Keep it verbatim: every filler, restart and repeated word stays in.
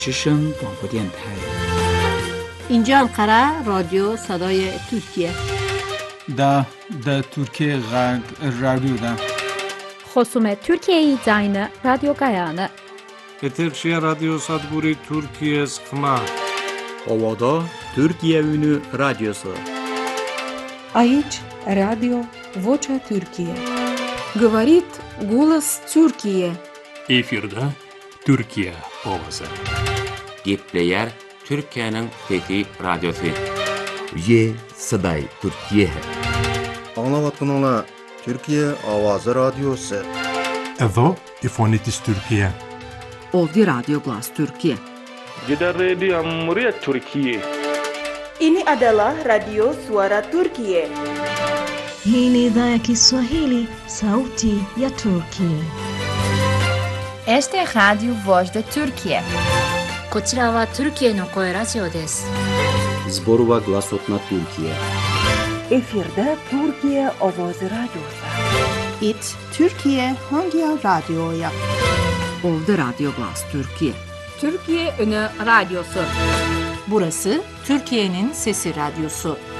之声广播电台 اینجا انقره رادیو صدای ترکیه. دا دا ترکیه غرب رادیو دا خصوم ترکیه زاین رادیو گایانه. Eterşehir Radyo Sadburi Türkiye Sıkma. Ovada Türkiye Ünü Radyosu. Aici Radio Vocea Türkiye. Говорит голос Türkiye. Efirde Türkiye Ovası. Gepleyer Türkiye'nin Fethi Radyosu. Ye Saday Türkiye. Anlavatkanlar Türkiye Avazı Radyosu. Evo İfonitis Türkiye. Ovdje Radio Glas Türkiye. Gidan Radio Muryat Türkiye. Ini adalah Radio Suara Türkiye. Hii ni idhaa ya Kiswahili, Sauti ya Turkiye. Este é Radio Voz da Turkiye. こちらはトルキエの声ラジオです。 Zborova Glasotna Türkiye. Efirde Türkiye Ovozi Radyosu. It Türkiye Hangi Radyo'ya? Ovdje Radio Glas Türkiye. Türkiye Ünü Radyosu. Burası Türkiye'nin Sesi Radyosu.